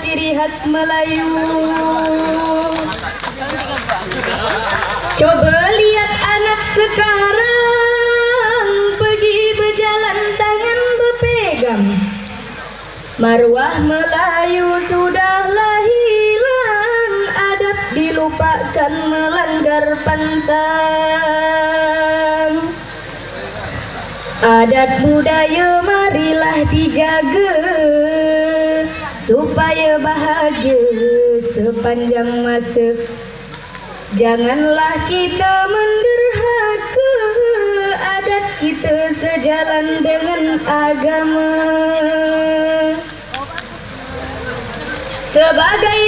ciri khas Melayu. Coba lihat anak sekarang pergi berjalan tangan berpegang. Marwah Melayu sudahlah hilang, adab dilupakan melanggar pantang. Adat budaya marilah dijaga supaya bahagia sepanjang masa. Janganlah kita menderhaka, adat kita sejalan dengan agama. Sebagai